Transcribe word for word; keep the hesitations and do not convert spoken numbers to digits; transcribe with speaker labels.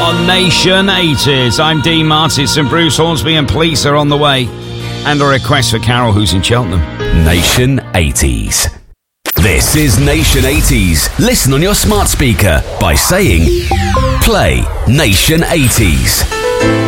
Speaker 1: on Nation eighties. I'm Dean Martis and Bruce Hornsby and police are on the way. And a request for Carol, who's in Cheltenham.
Speaker 2: Nation eighties. This is Nation eighties. Listen on your smart speaker by saying, play Nation eighties.